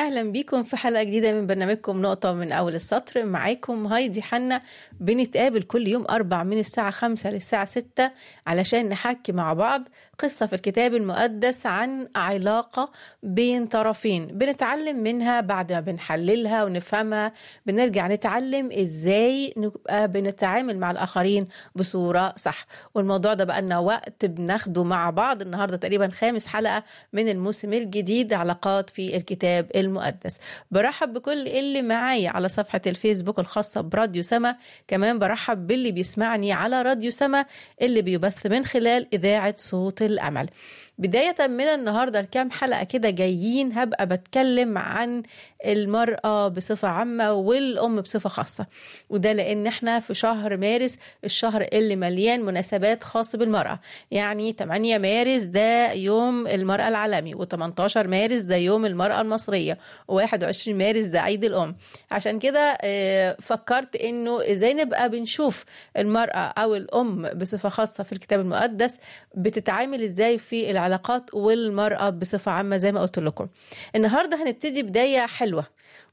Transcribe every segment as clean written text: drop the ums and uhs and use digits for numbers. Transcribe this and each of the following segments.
أهلا بيكم في حلقة جديدة من برنامجكم نقطة من أول السطر. معاكم هايدي حنا. بنتقابل كل يوم 4 من الساعة 5 للساعة 6 علشان نحكي مع بعض قصة في الكتاب المقدس عن علاقة بين طرفين، بنتعلم منها بعد ما بنحللها ونفهمها. بنرجع نتعلم إزاي نبقى بنتعامل مع الآخرين بصورة صح. والموضوع ده بقى لنا وقت بناخده مع بعض. النهاردة تقريبا 5 حلقة من الموسم الجديد علاقات في الكتاب المقدس. برحب بكل اللي معايا على صفحة الفيسبوك الخاصة براديو سما، كمان برحب باللي بيسمعني على راديو سما اللي بيبث من خلال إذاعة صوت الأمل. بداية من النهاردة الكام حلقة كده جايين هبقى بتكلم عن المرأة بصفة عامة والأم بصفة خاصة، وده لأن احنا في شهر مارس، الشهر اللي مليان مناسبات خاصة بالمرأة. يعني 8 مارس ده يوم المرأة العالمي، و18 مارس ده يوم المرأة المصرية، و21 مارس ده عيد الأم. عشان كده فكرت إنه إزاي نبقى بنشوف المرأة أو الأم بصفة خاصة في الكتاب المقدس بتتعامل إزاي في العلاقات والمرأة بصفة عامة. زي ما قلت لكم النهاردة هنبتدي بداية حلوة،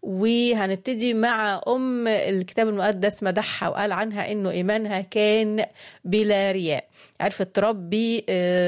وهنبتدي مع أم الكتاب المقدس مدحها وقال عنها إنه إيمانها كان بلا رياء. عرفت تربي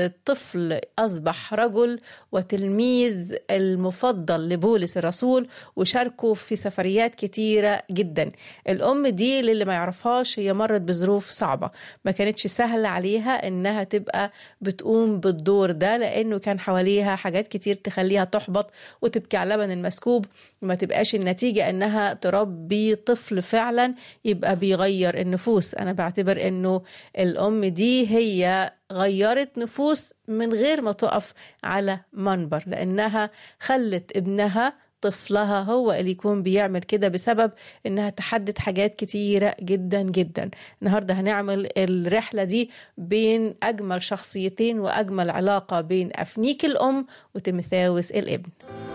طفل أصبح رجل وتلميذ المفضل لبولس الرسول، وشاركوا في سفريات كتيرة جدا. الأم دي للي ما يعرفهاش هي مرت بظروف صعبة، ما كانتش سهلة عليها إنها تبقى بتقوم بالدور ده، لأنه كان حواليها حاجات كتير تخليها تحبط وتبكي على لبن المسكوب، وما تبقاش النتيجة انها تربي طفل فعلا يبقى بيغير النفوس. انا بعتبر انه الام دي هي غيرت نفوس من غير ما تقف على منبر، لانها خلت ابنها طفلها هو اللي يكون بيعمل كده بسبب انها تحدد حاجات كتيرة جدا جدا. النهاردة هنعمل الرحلة دي بين اجمل شخصيتين واجمل علاقة بين افنيك الام وتيموثاوس الابن.